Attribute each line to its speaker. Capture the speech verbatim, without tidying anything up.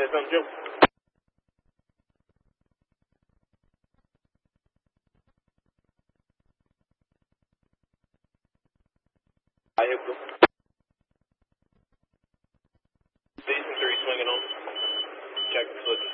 Speaker 1: said something, Joe? I have the season three swinging on. Check the foot.